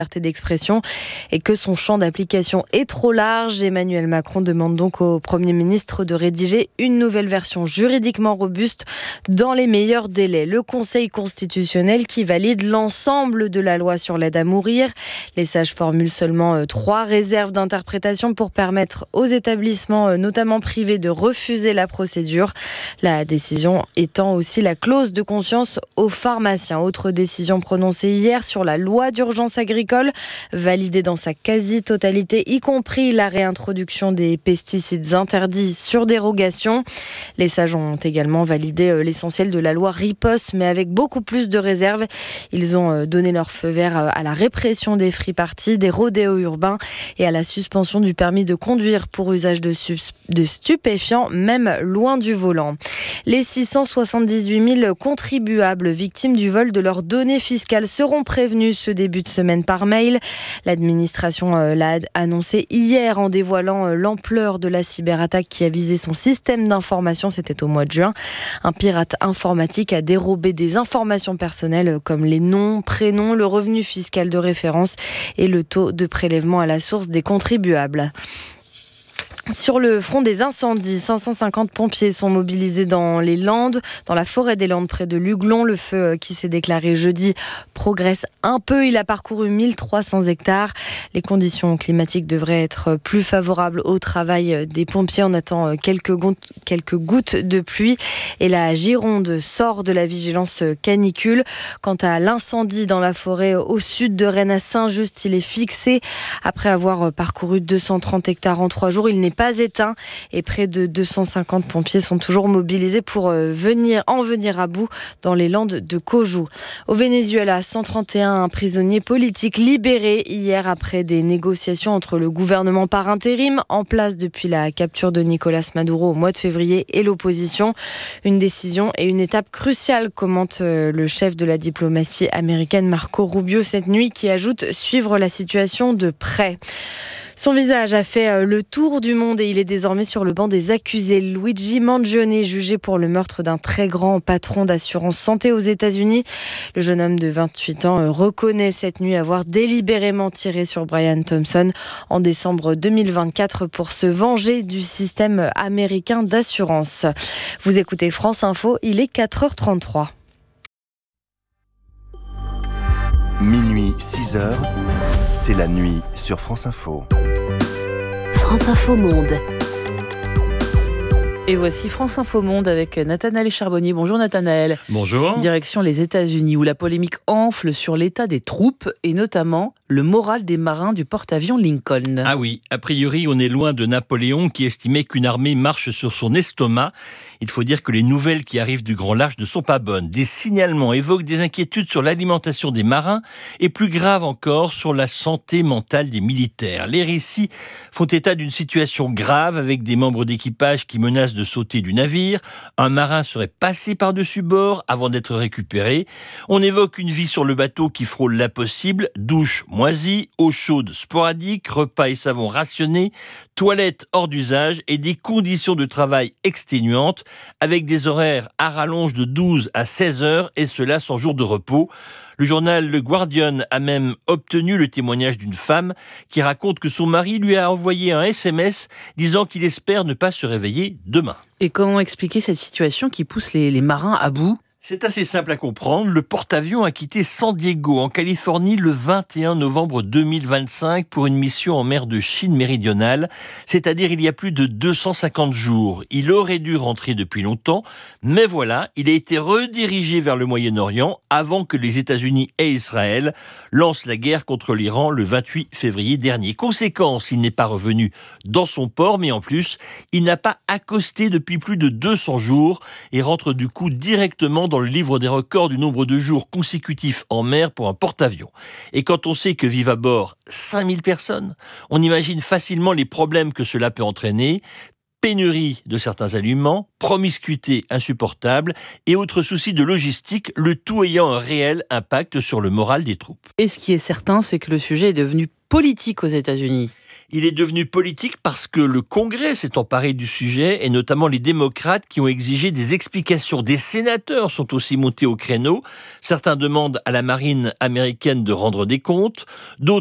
liberté d'expression et que son champ d'application est trop large. Emmanuel Macron demande donc au Premier ministre de rédiger une nouvelle version juridiquement robuste dans les meilleurs délais. Le Conseil constitutionnel qui valide l'ensemble de la loi sur l'aide à mourir. Les sages formulent seulement 3 réserves d'interprétation pour permettre aux établissements, notamment privés, de refuser la procédure. La décision étend aussi la clause de conscience aux pharmaciens. Autre décision prononcée hier sur la loi d'urgence agricole, validée dans sa quasi-totalité, y compris la réintroduction des pesticides interdits sur dérogation. Les sages ont également validé l'essentiel de la loi riposte, mais avec beaucoup plus de réserves. Ils ont donné leur feu vert à la répression des free-parties, des rodéos urbains et à la suspension du permis de conduire pour usage de stupéfiants, même loin du volant. Les 678 000 contribuables victimes du vol de leurs données fiscales seront prévenus ce début de semaine par mail. L'administration l'a annoncé hier en dévoilant l'ampleur de la cyberattaque qui a visé son système d'information. C'était au mois de juin. Un pirate informatique a dérobé des informations personnelles comme les noms, prénoms, le revenu fiscal de référence et le taux de prélèvement à la source des contribuables. Sur le front des incendies, 550 pompiers sont mobilisés dans les Landes, dans la forêt des Landes près de Luglon. Le feu qui s'est déclaré jeudi progresse un peu. Il a parcouru 1300 hectares. Les conditions climatiques devraient être plus favorables au travail des pompiers. On attend quelques gouttes de pluie et la Gironde sort de la vigilance canicule. Quant à l'incendie dans la forêt au sud de Rennes à Saint-Just, il est fixé. Après avoir parcouru 230 hectares en 3 jours, il n'est pas éteint et près de 250 pompiers sont toujours mobilisés pour en venir à bout dans les Landes de Cojou. Au Venezuela, 131 prisonniers politiques libérés hier après des négociations entre le gouvernement par intérim en place depuis la capture de Nicolas Maduro au mois de février et l'opposition. Une décision et une étape cruciale, commente le chef de la diplomatie américaine Marco Rubio cette nuit, qui ajoute suivre la situation de près. Son visage a fait le tour du monde et il est désormais sur le banc des accusés. Luigi Mangione, jugé pour le meurtre d'un très grand patron d'assurance santé aux États-Unis. Le jeune homme de 28 ans reconnaît cette nuit avoir délibérément tiré sur Brian Thompson en décembre 2024 pour se venger du système américain d'assurance. Vous écoutez France Info, il est 4h33. Minuit 6h, c'est la nuit sur France Info. France Info Monde. Et voici France Info Monde avec Nathanaël Charbonnier. Bonjour Nathanaël. Bonjour. Direction les États-Unis où la polémique enfle sur l'état des troupes et notamment le moral des marins du porte-avions Lincoln. Ah oui, a priori on est loin de Napoléon qui estimait qu'une armée marche sur son estomac. Il faut dire que les nouvelles qui arrivent du grand large ne sont pas bonnes. Des signalements évoquent des inquiétudes sur l'alimentation des marins et plus grave encore sur la santé mentale des militaires. Les récits font état d'une situation grave avec des membres d'équipage qui menacent de sauter du navire. Un marin serait passé par-dessus bord avant d'être récupéré. On évoque une vie sur le bateau qui frôle l'impossible, douche moisie, eau chaude sporadique, repas et savon rationnés, toilettes hors d'usage et des conditions de travail exténuantes avec des horaires à rallonge de 12 à 16 heures et cela sans jour de repos. Le journal Le Guardian a même obtenu le témoignage d'une femme qui raconte que son mari lui a envoyé un SMS disant qu'il espère ne pas se réveiller demain. Et comment expliquer cette situation qui pousse les marins à bout ? C'est assez simple à comprendre. Le porte-avions a quitté San Diego, en Californie, le 21 novembre 2025 pour une mission en mer de Chine méridionale, c'est-à-dire il y a plus de 250 jours. Il aurait dû rentrer depuis longtemps, mais voilà, il a été redirigé vers le Moyen-Orient avant que les États-Unis et Israël lancent la guerre contre l'Iran le 28 février dernier. Conséquence, il n'est pas revenu dans son port, mais en plus, il n'a pas accosté depuis plus de 200 jours et rentre du coup directement dans le livre des records du nombre de jours consécutifs en mer pour un porte-avions. Et quand on sait que vivent à bord 5000 personnes, on imagine facilement les problèmes que cela peut entraîner. Pénurie de certains aliments, promiscuité insupportable et autres soucis de logistique, le tout ayant un réel impact sur le moral des troupes. Et ce qui est certain, c'est que le sujet est devenu politique aux États-Unis. Il est devenu politique parce que le Congrès s'est emparé du sujet, et notamment les démocrates qui ont exigé des explications. Des sénateurs sont aussi montés au créneau. Certains demandent à la marine américaine de rendre des comptes. D'autres